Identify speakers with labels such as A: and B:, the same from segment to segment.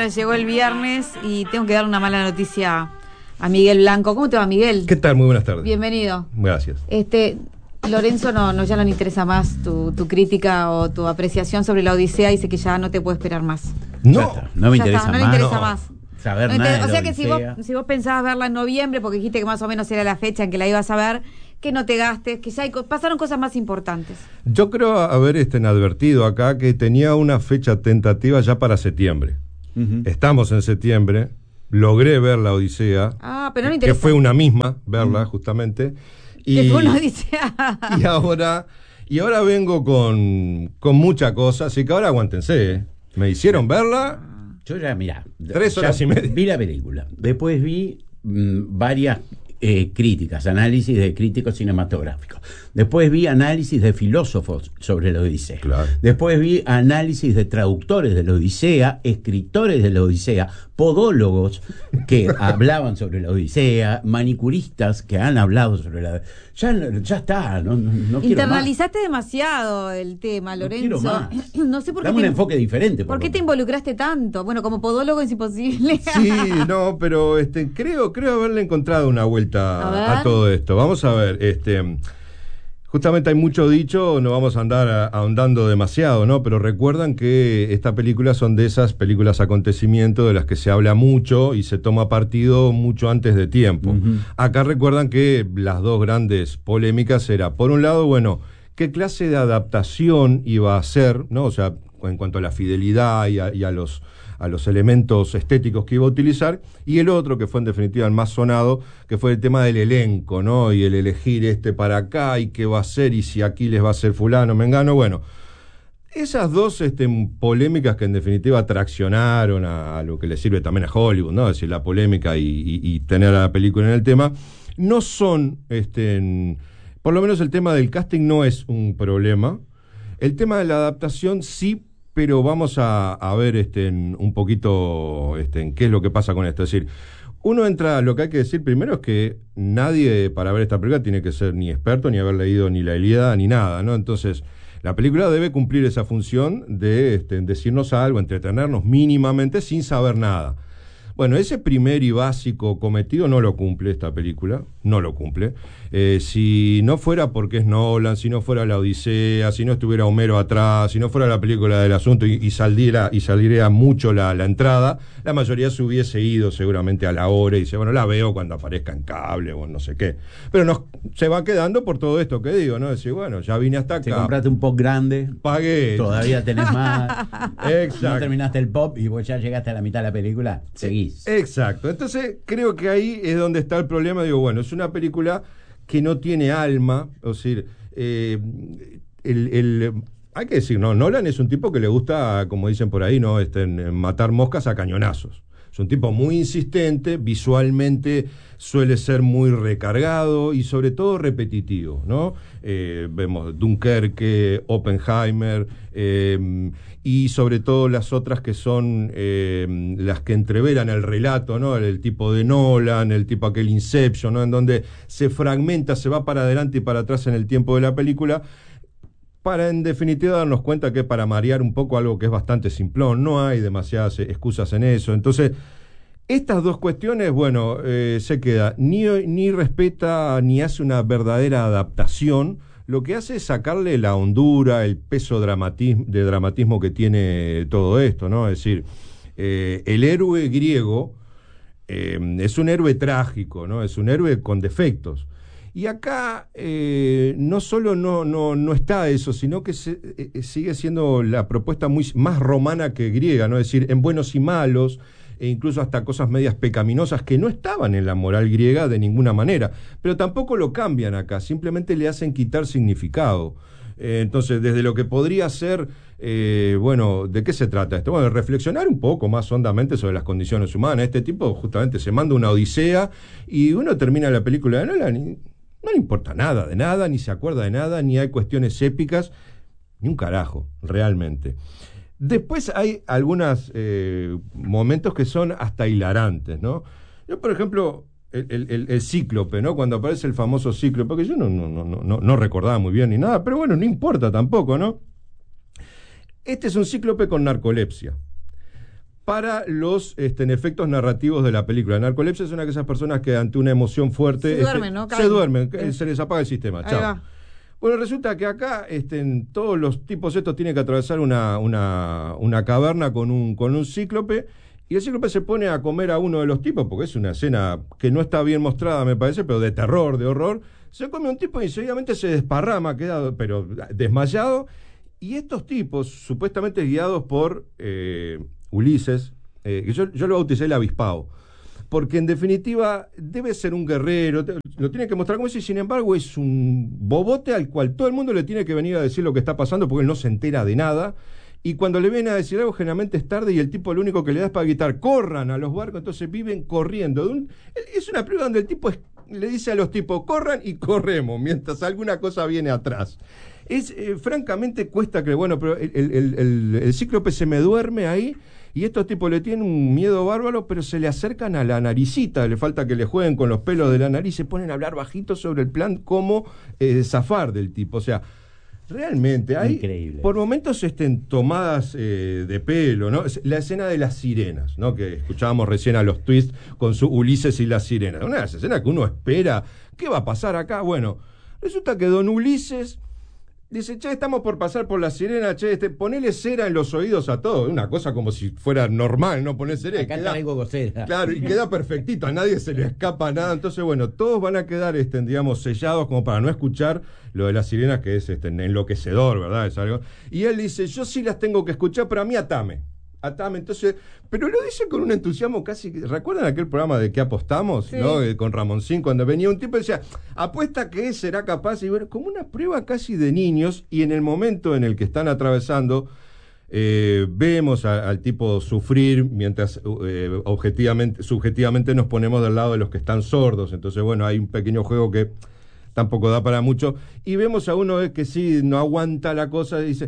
A: llegó el viernes y tengo que dar una mala noticia a Miguel Blanco. ¿Cómo te va, Miguel?
B: ¿Qué tal? Muy buenas tardes.
A: Bienvenido.
B: Gracias.
A: Lorenzo ya no le interesa más tu crítica o tu apreciación sobre la Odisea, dice que ya no te puede esperar más.
B: No,
C: no me
A: Ya
C: interesa
A: está, no
C: más.
A: le interesa más.
C: Saber
A: No
C: nada
A: inter-
C: de
A: o sea
C: la
A: que
C: Odisea.
A: si vos pensabas verla en noviembre, porque dijiste que más o menos era la fecha en que la ibas a ver, que no te gastes, que ya pasaron cosas más importantes.
B: Yo creo haber advertido acá que tenía una fecha tentativa ya para septiembre.
C: Ujú.
B: Estamos en septiembre, logré ver la Odisea,
A: Pero no le
B: que
A: interesa.
B: fue una misma verla justamente.
A: Que fue una odisea.
B: Y ahora vengo con mucha cosa, así que ahora aguántense, ¿eh? Me hicieron verla.
C: Yo ya, mira,
B: 3 horas y media.
C: vi la película. Después vi varias críticas, análisis de críticos cinematográficos. Después vi análisis de filósofos sobre la Odisea.
B: Claro.
C: Después vi análisis de traductores de la Odisea, escritores de la Odisea, podólogos que hablaban sobre la Odisea, manicuristas que han hablado sobre la... Ya está, no quiero
A: Internalizaste demasiado el tema,
C: No
A: Lorenzo.
C: quiero más.
A: No sé por qué.
C: Dame un enfoque diferente.
A: ¿Por qué te involucraste tanto? Bueno, como podólogo es imposible.
B: Sí, no, pero creo haberle encontrado una vuelta a todo esto. Vamos a ver, justamente hay mucho dicho, no vamos a andar ahondando demasiado, ¿no? Pero recuerdan que esta película son de esas películas acontecimiento de las que se habla mucho y se toma partido mucho antes de tiempo.
C: Uh-huh.
B: Acá recuerdan que las dos grandes polémicas era, por un lado, bueno, qué clase de adaptación iba a ser, ¿no? O sea, en cuanto a la fidelidad y a los elementos estéticos que iba a utilizar, y el otro, que fue en definitiva el más sonado, que fue el tema del elenco, ¿no? Y el elegir para acá, y qué va a ser, y si aquí les va a ser fulano, mengano, bueno. Esas dos polémicas que en definitiva traccionaron a lo que le sirve también a Hollywood, ¿no? Es decir, la polémica y tener a la película en el tema, no son, por lo menos el tema del casting no es un problema. El tema de la adaptación sí, pero vamos a ver un poquito en qué es lo que pasa con esto. Es decir, uno entra, lo que hay que decir primero es que nadie para ver esta película tiene que ser ni experto, ni haber leído ni la Ilíada, ni nada, ¿no? Entonces, la película debe cumplir esa función de decirnos algo, entretenernos mínimamente sin saber nada. Bueno, ese primer y básico cometido no lo cumple esta película, no lo cumple. Si no fuera porque es Nolan, si no fuera la Odisea, si no estuviera Homero atrás, si no fuera la película del asunto y saldría mucho la entrada, la mayoría se hubiese ido seguramente a la hora y dice, bueno, la veo cuando aparezca en cable o no sé qué. Pero se va quedando por todo esto que digo, ¿no? Decir, bueno, ya vine hasta acá.
C: Te compraste un pop grande.
B: Pagué.
C: Todavía tenés más.
B: Exacto.
C: No terminaste el pop y vos ya llegaste a la mitad de la película. Seguís.
B: Exacto. Entonces, creo que ahí es donde está el problema. Digo, bueno, es una película que no tiene alma. O sea, hay que decir, no, Nolan es un tipo que le gusta, como dicen por ahí, ¿no? Matar moscas a cañonazos. Es un tipo muy insistente, visualmente suele ser muy recargado y sobre todo repetitivo, ¿no? Vemos Dunkerque, Oppenheimer, y sobre todo las otras que son las que entreveran el relato, ¿no? El tipo de Nolan, el tipo aquel Inception, ¿no? En donde se fragmenta, se va para adelante y para atrás en el tiempo de la película, para en definitiva darnos cuenta que para marear un poco algo que es bastante simplón, no hay demasiadas excusas en eso. Entonces, estas dos cuestiones, bueno, se queda, ni respeta ni hace una verdadera adaptación. Lo que hace es sacarle la hondura, el peso de dramatismo que tiene todo esto, ¿no? Es decir, el héroe griego es un héroe trágico, ¿no? Es un héroe con defectos. Y acá no solo no está eso, sino que sigue siendo la propuesta más romana que griega, ¿no? Es decir, en buenos y malos, e incluso hasta cosas medias pecaminosas que no estaban en la moral griega de ninguna manera, pero tampoco lo cambian acá, simplemente le hacen quitar significado. Entonces, desde lo que podría ser, bueno, ¿de qué se trata esto? Bueno, reflexionar un poco más hondamente sobre las condiciones humanas. Este tipo justamente se manda una odisea y uno termina la película de Nolan y no le importa nada de nada, ni se acuerda de nada, ni hay cuestiones épicas, ni un carajo, realmente. Después hay algunos momentos que son hasta hilarantes, ¿no? Yo, por ejemplo, el cíclope, ¿no? Cuando aparece el famoso cíclope, que yo no recordaba muy bien ni nada, pero bueno, no importa tampoco, ¿no? Este es un cíclope con narcolepsia. para los efectos narrativos de la película. La narcolepsia es una de esas personas que ante una emoción fuerte
A: se duermen, ¿no?
B: se duermen, se les apaga el sistema.
A: Ahí
B: Chao.
A: va.
B: Bueno, resulta que acá todos los tipos estos tienen que atravesar una caverna con un cíclope, y el cíclope se pone a comer a uno de los tipos, porque es una escena que no está bien mostrada, me parece, pero de terror, de horror. Se come a un tipo y seguidamente se desparrama, queda pero desmayado, y estos tipos, supuestamente guiados por Ulises, que yo lo bauticé el avispado, porque en definitiva debe ser un guerrero, lo tiene que mostrar como eso, y sin embargo es un bobote al cual todo el mundo le tiene que venir a decir lo que está pasando, porque él no se entera de nada, y cuando le vienen a decir algo generalmente es tarde, y el tipo lo único que le da es para gritar, corran a los barcos, entonces viven corriendo. Es una prueba donde el tipo le dice a los tipos, corran y corremos, mientras alguna cosa viene atrás. Francamente cuesta creer, bueno, pero el cíclope se me duerme ahí, y estos tipos le tienen un miedo bárbaro, pero se le acercan a la naricita, le falta que le jueguen con los pelos de la nariz, se ponen a hablar bajito sobre el plan cómo zafar del tipo. O sea, realmente hay
C: increíble.
B: Por momentos tomadas de pelo, ¿no? La escena de las sirenas, ¿no? Que escuchábamos recién a los twists con su Ulises y las sirenas. Una de las escenas que uno espera, ¿qué va a pasar acá? Bueno, resulta que don Ulises dice, che, estamos por pasar por la sirena, che, ponele cera en los oídos a todos. Una cosa como si fuera normal, ¿no? Poner cera.
C: Acá traigo cera.
B: Claro, y queda perfectito, a nadie se le escapa nada. Entonces, bueno, todos van a quedar, digamos, sellados como para no escuchar lo de las sirenas, que es enloquecedor, ¿verdad? Es algo. Y él dice, yo sí las tengo que escuchar, pero a mí atame. Entonces, pero lo dice con un entusiasmo casi. ¿Recuerdan aquel programa de ¿Qué apostamos? Sí. ¿No? Con Ramoncín, cuando venía un tipo y decía, apuesta que será capaz, y bueno, como una prueba casi de niños, y en el momento en el que están atravesando, vemos al tipo sufrir, mientras subjetivamente nos ponemos del lado de los que están sordos. Entonces, bueno, hay un pequeño juego que tampoco da para mucho, y vemos a uno que sí no aguanta la cosa y dice,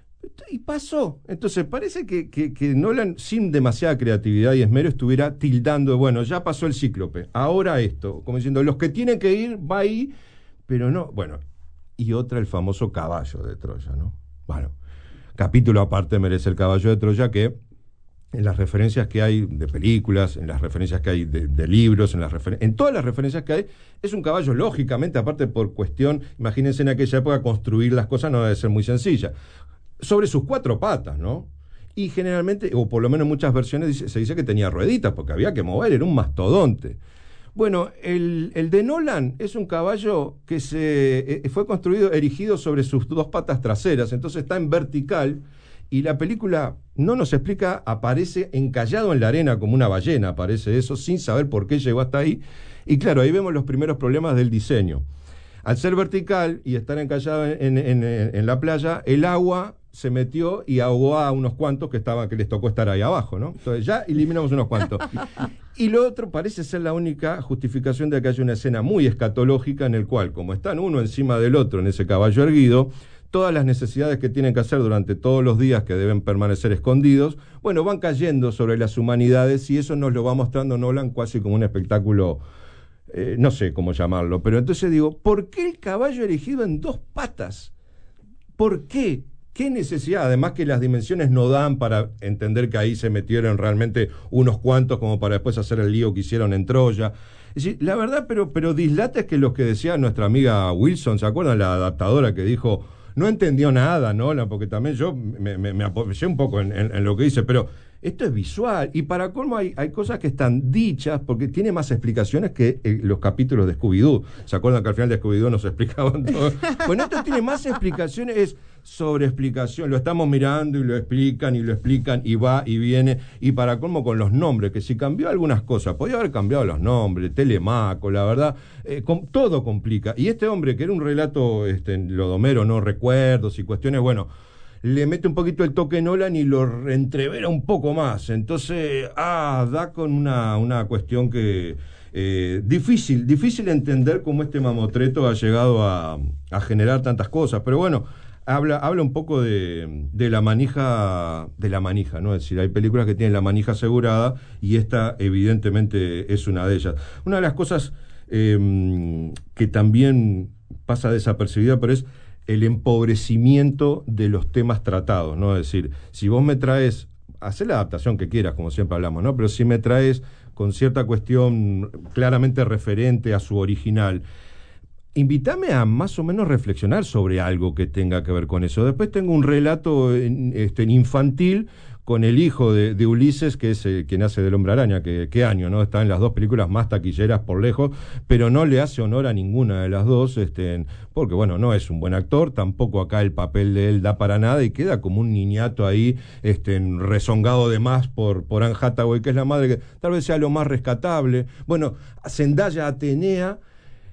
B: y pasó. Entonces parece que Nolan, sin demasiada creatividad y esmero, estuviera tildando, bueno, ya pasó el cíclope, ahora esto, como diciendo, los que tienen que ir, va ahí, pero no, bueno. Y otra, el famoso caballo de Troya, ¿no? Bueno, capítulo aparte merece el caballo de Troya, que en las referencias que hay de películas, en las referencias que hay de libros, en todas las referencias que hay, es un caballo, lógicamente, aparte por cuestión, imagínense en aquella época construir las cosas no debe ser muy sencilla, sobre sus 4 patas, ¿no? Y generalmente, o por lo menos en muchas versiones, se dice que tenía rueditas, porque había que mover, era un mastodonte. Bueno, el de Nolan es un caballo que fue construido, erigido sobre sus 2 patas traseras, entonces está en vertical, y la película no nos explica, aparece encallado en la arena como una ballena, aparece eso, sin saber por qué llegó hasta ahí, y claro, ahí vemos los primeros problemas del diseño. Al ser vertical y estar encallado en la playa, el agua se metió y ahogó a unos cuantos que les tocó estar ahí abajo, ¿no? Entonces ya eliminamos unos cuantos. Y lo otro parece ser la única justificación de que haya una escena muy escatológica en el cual, como están uno encima del otro en ese caballo erguido, todas las necesidades que tienen que hacer durante todos los días que deben permanecer escondidos, bueno, van cayendo sobre las humanidades, y eso nos lo va mostrando Nolan casi como un espectáculo, no sé cómo llamarlo, pero entonces digo, ¿por qué el caballo erigido en 2 patas? ¿Por qué? ¿Qué necesidad? Además que las dimensiones no dan para entender que ahí se metieron realmente unos cuantos como para después hacer el lío que hicieron en Troya. Es decir, la verdad, pero dislate es que lo que decía nuestra amiga Wilson, ¿se acuerdan? La adaptadora que dijo, no entendió nada, ¿no? Porque también yo me apoyé un poco en lo que dice, pero esto es visual, y para colmo hay cosas que están dichas, porque tiene más explicaciones que los capítulos de Scooby-Doo. ¿Se acuerdan que al final de Scooby-Doo nos explicaban todo? Bueno, esto tiene más explicaciones, es sobre explicación, lo estamos mirando y lo explican, y va y viene, y para colmo con los nombres, que si cambió algunas cosas, podía haber cambiado los nombres, Telemaco, la verdad, todo complica. Y este hombre, que era un relato, lo de Homero, no recuerdos y cuestiones, bueno, le mete un poquito el toque Nolan y lo entrevera un poco más. Entonces, da con una cuestión que difícil entender cómo este mamotreto ha llegado a generar tantas cosas. Pero bueno, habla un poco de la manija, ¿no? Es decir, hay películas que tienen la manija asegurada, y esta evidentemente es una de ellas. Una de las cosas que también pasa desapercibida, pero es el empobrecimiento de los temas tratados, ¿no? Es decir, si vos me traes hacer la adaptación que quieras, como siempre hablamos, ¿no? Pero si me traes con cierta cuestión claramente referente a su original, invítame a más o menos reflexionar sobre algo que tenga que ver con eso. Después tengo un relato infantil con el hijo de Ulises, que es quien hace del Hombre Araña, que año, ¿no? Está en las dos películas más taquilleras por lejos, pero no le hace honor a ninguna de las dos, porque bueno, no es un buen actor, tampoco acá el papel de él da para nada y queda como un niñato ahí, rezongado de más por Anne Hathaway, que es la madre, que tal vez sea lo más rescatable. Bueno, Zendaya Atenea